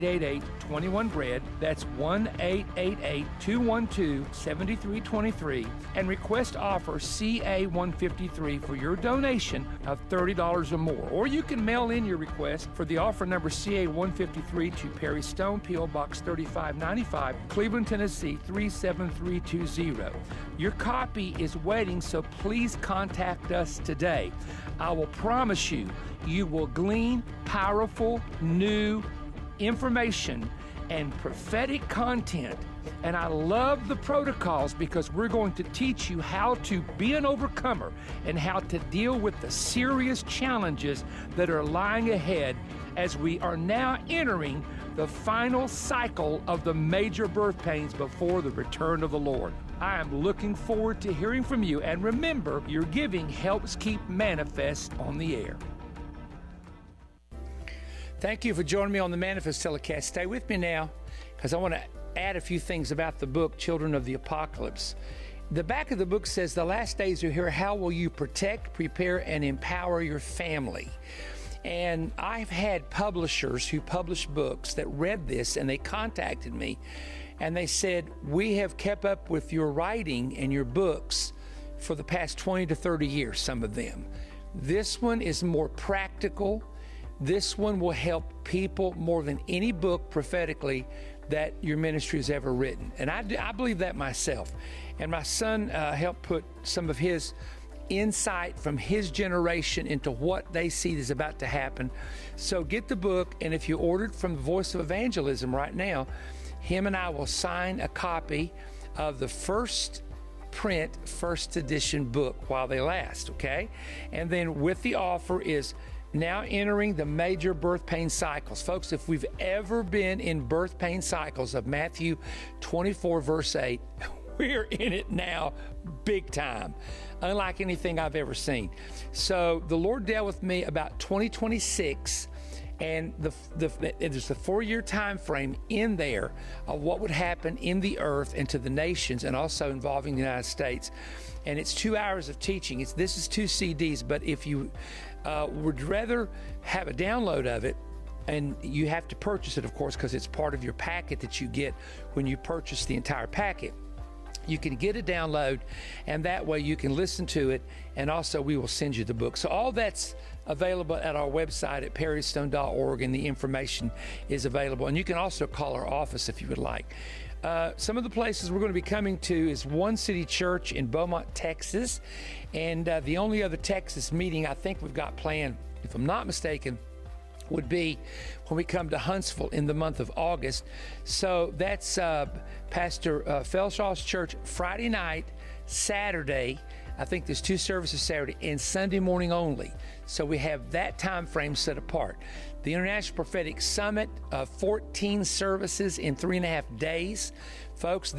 888-21-BREAD. That's 1-888-212-7323. And request offer CA153 for your donation of $30 or more. Or you can mail in your request for the offer number CA153 to Perry Stone, P.O. Box 3595, Cleveland, Tennessee 37320. Your copy is waiting, so please contact us today. I will promise you, you will glean powerful, new information and prophetic content. And I love the protocols because we're going to teach you how to be an overcomer and how to deal with the serious challenges that are lying ahead as we are now entering the final cycle of the major birth pains before the return of the Lord. I am looking forward to hearing from you, and remember, your giving helps keep Manifest on the air. Thank you for joining me on the Manifest telecast. Stay with me now because I want to add a few things about the book, Children of the Apocalypse. The back of the book says, the last days are here. How will you protect, prepare, and empower your family? And I've had publishers who publish books that read this, and they contacted me, and they said, we have kept up with your writing and your books for the past 20 to 30 years, some of them. This one is more practical. This one will help people more than any book prophetically that your ministry has ever written. And I believe that myself. And my son helped put some of his insight from his generation into what they see is about to happen. So get the book, and if you ordered from the Voice of Evangelism right now, him and I will sign a copy of the first print, first edition book while they last, okay? And then with the offer is now entering the major birth pain cycles. Folks, if we've ever been in birth pain cycles of Matthew 24, verse 8, we're in it now big time, unlike anything I've ever seen. So the Lord dealt with me about 2026, and there's a 4-year time frame in there of what would happen in the earth and to the nations, and also involving the United States. And it's 2 hours of teaching. This is 2 CDs, but if you would rather have a download of it, and you have to purchase it, of course, because it's part of your packet that you get when you purchase the entire packet. You can get a download, and that way you can listen to it, and also we will send you the book. So all that's available at our website at perrystone.org, and the information is available. And you can also call our office if you would like. Some of the places we're going to be coming to is One City Church in Beaumont, Texas, and the only other Texas meeting I think we've got planned, if I'm not mistaken, would be when we come to Huntsville in the month of August. So that's Pastor Felshaw's church Friday night, Saturday. I think there's 2 services Saturday, and Sunday morning only. So we have that time frame set apart. The International Prophetic Summit, 14 services in 3.5 days. Folks,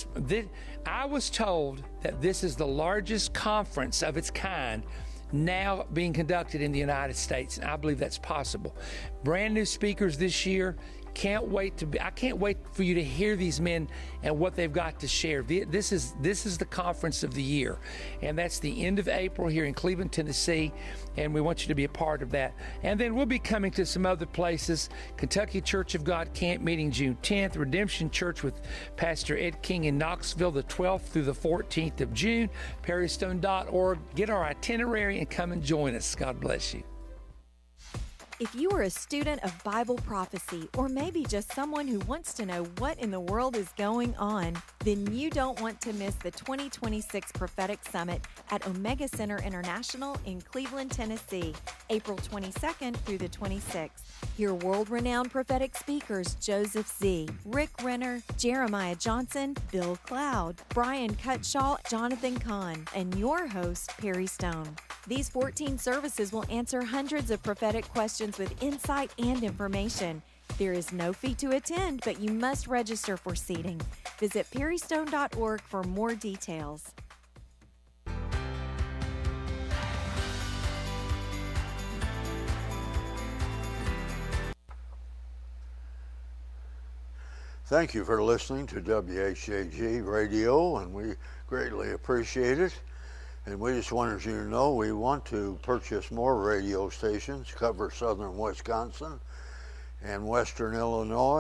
I was told that this is the largest conference of its kind now being conducted in the United States, and I believe that's possible. Brand new speakers this year. I can't wait for you to hear these men and what they've got to share. This is the conference of the year, and that's the end of April here in Cleveland, Tennessee, and we want you to be a part of that. And then we'll be coming to some other places. Kentucky Church of God Camp Meeting June 10th, Redemption Church with Pastor Ed King in Knoxville the 12th through the 14th of June, perrystone.org. Get our itinerary and come and join us. God bless you. If you are a student of Bible prophecy, or maybe just someone who wants to know what in the world is going on, then you don't want to miss the 2026 Prophetic Summit at Omega Center International in Cleveland, Tennessee, April 22nd through the 26th. Hear world-renowned prophetic speakers Joseph Z., Rick Renner, Jeremiah Johnson, Bill Cloud, Brian Cutshaw, Jonathan Kahn, and your host, Perry Stone. These 14 services will answer hundreds of prophetic questions with insight and information. There is no fee to attend, but you must register for seating. Visit perrystone.org for more details. Thank you for listening to WHAG Radio, and we greatly appreciate it. And we just wanted you to know we want to purchase more radio stations, cover southern Wisconsin, and Western Illinois.